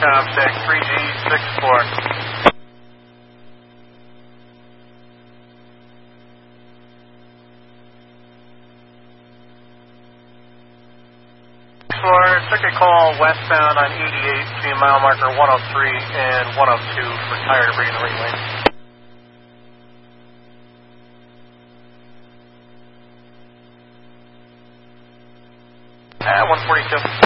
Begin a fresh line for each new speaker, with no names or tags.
contact 3G64. Took a call westbound on 88 between mile marker 103 and 102 for tire debris in the right lane. At 142.